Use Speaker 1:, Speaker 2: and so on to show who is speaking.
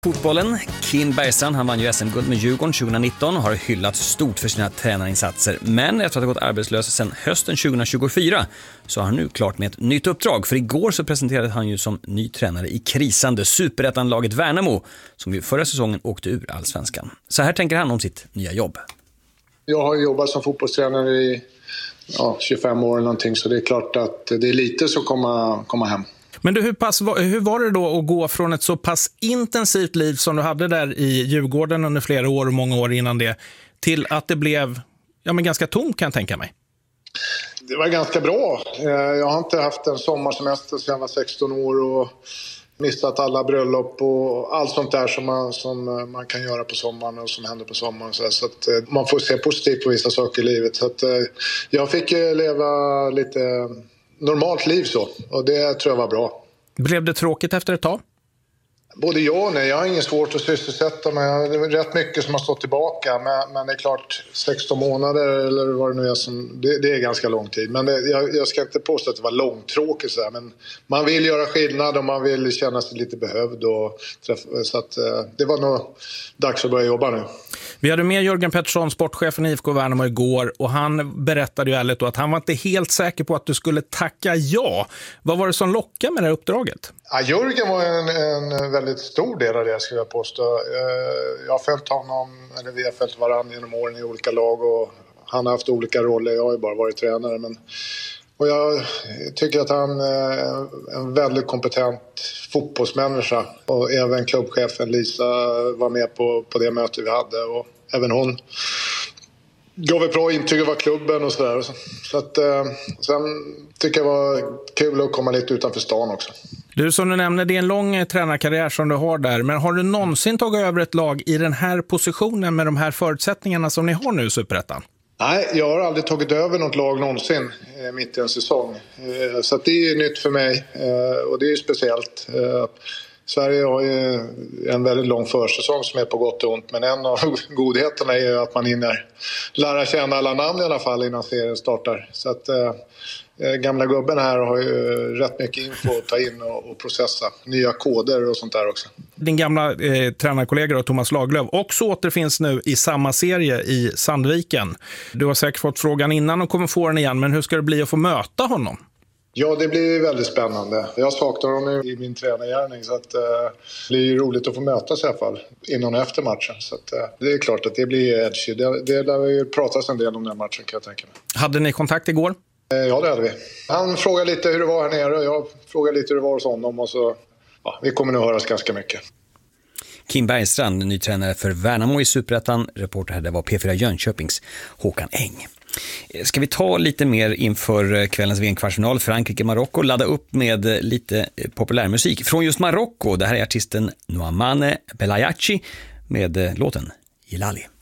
Speaker 1: Fotbollen, Kim Bergstrand, han vann ju SM-guld med Djurgården 2019 och har hyllats stort för sina tränarinsatser. Men efter att ha gått arbetslös sedan hösten 2024 så har han nu klart med ett nytt uppdrag. För igår så presenterade han ju som ny tränare i krisande superettanlaget Värnamo, som ju förra säsongen åkte ur Allsvenskan. Så här tänker han om sitt nya jobb.
Speaker 2: Jag har jobbat som fotbollstränare i 25 år eller någonting, så det är klart att det är lite så komma hem.
Speaker 3: Men du, hur var det då att gå från ett så pass intensivt liv som du hade där i Djurgården under flera år och många år innan det, till att det blev ganska tomt, kan jag tänka mig?
Speaker 2: Det var ganska bra. Jag har inte haft en sommarsemester sedan jag var 16 år och missat alla bröllop och allt sånt där som man kan göra på sommaren och som händer på sommaren. Så att man får se positivt på vissa saker i livet. Så att jag fick leva lite normalt liv så, och det tror jag var bra.
Speaker 3: Blev det tråkigt efter ett tag?
Speaker 2: Både ja och nej. Jag har ingen svårt att sysselsätta mig. Det är rätt mycket som har stått tillbaka. Men det är klart, 16 månader eller vad det nu är, det är ganska lång tid. Men jag ska inte påstå att det var långtråkigt. Men man vill göra skillnad och man vill känna sig lite behövd. Så att det var nog dags att börja jobba nu.
Speaker 3: Vi hade med Jörgen Pettersson, sportchefen i IFK Värnamo, igår, och han berättade ju ärligt då att han var inte helt säker på att du skulle tacka ja. Vad var det som lockade med det här uppdraget?
Speaker 2: Ja, Jörgen var en väldigt stor del av det, skulle jag påstå. Jag har följt honom, eller vi har följt varandra genom åren i olika lag, och han har haft olika roller. Jag har ju bara varit tränare, och jag tycker att han är en väldigt kompetent fotbollsmänniska. Och även klubbchefen Lisa var med på det mötet vi hade. Och även hon gav ett bra intryck av klubben och sådär. Så att, sen tycker jag det var kul att komma lite utanför stan också.
Speaker 3: Du, som du nämnde, det är en lång tränarkarriär som du har där. Men har du någonsin tagit över ett lag i den här positionen med de här förutsättningarna som ni har nu i Superettan?
Speaker 2: Nej, jag har aldrig tagit över något lag någonsin mitt i en säsong. Så att det är nytt för mig, och det är speciellt. Sverige har ju en väldigt lång försäsong som är på gott och ont. Men en av godheterna är ju att man hinner lära känna alla namn i alla fall innan serien startar. Så att gamla gubben här har ju rätt mycket info att ta in och processa. Nya koder och sånt där också. Din
Speaker 3: gamla tränarkollega då, Thomas Lagerlöf, också återfinns nu i samma serie i Sandviken. Du har säkert fått frågan innan och kommer få den igen, men hur ska det bli att få möta honom?
Speaker 2: Ja, det blir väldigt spännande. Jag saknar honom i min tränargärning, så att det blir roligt att få mötas i alla fall innan och efter matchen. Så att det är klart att det blir edgy. Det lär ju pratas en del om den matchen, kan jag tänka mig.
Speaker 3: Hade ni kontakt igår?
Speaker 2: Ja, det hade vi. Han frågade lite hur det var här nere och jag frågade lite hur det var hos honom, och så vi kommer nog höras ganska mycket.
Speaker 1: Kim Bergstrand, ny tränare för Värnamo i Superettan. Reporter här, det var P4 Jönköpings Håkan Eng. Ska vi ta lite mer inför kvällens VM-kvartsfinal Frankrike-Marocko, ladda upp med lite populärmusik från just Marocko. Det här är artisten Nouamane Belayachi med låten Ilali.